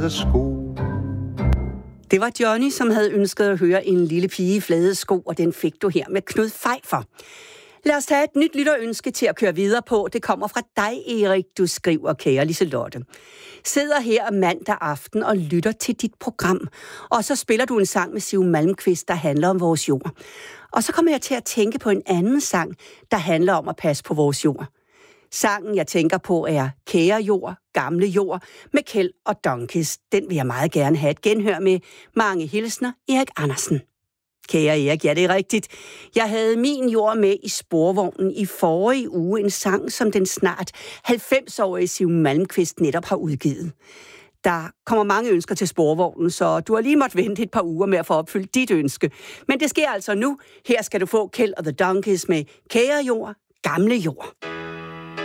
sko. Det var Johnny, som havde ønsket at høre En lille pige i flade sko, og den fik du her med Knud Pfeiffer. Lad os tage et nyt lytterønske til at køre videre på. Det kommer fra dig, Erik, du skriver, kære Liselotte. Sidder her mandag aften og lytter til dit program, og så spiller du en sang med Siv Malmkvist, der handler om vores jord. Og så kommer jeg til at tænke på en anden sang, der handler om at passe på vores jord. Sangen, jeg tænker på, er Kære jord, gamle jord med Kjeld og Donkis. Den vil jeg meget gerne have et genhør med. Mange hilsner, Erik Andersen. Kære Erik, ja, det er rigtigt. Jeg havde min jord med i sporvognen i forrige uge, en sang, som den snart 90-årige Siv Malmkvist netop har udgivet. Der kommer mange ønsker til sporvognen, så du har lige måttet vente et par uger med at få opfyldt dit ønske. Men det sker altså nu. Her skal du få Kjeld og The Donkeys med Kære jord, gamle jord.